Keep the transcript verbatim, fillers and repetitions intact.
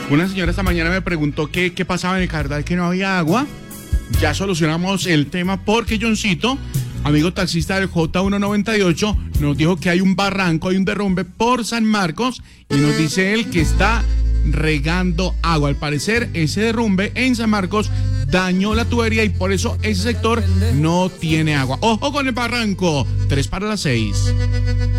Una señora esta mañana me preguntó qué, qué pasaba en el Cardal, que no había agua. Ya solucionamos el tema porque Johncito, amigo taxista del J uno noventa y ocho, nos dijo que hay un barranco, hay un derrumbe por San Marcos y nos dice él que está regando agua. Al parecer, ese derrumbe en San Marcos dañó la tubería y por eso ese sector no tiene agua. ¡Ojo con el barranco! Tres para las seis.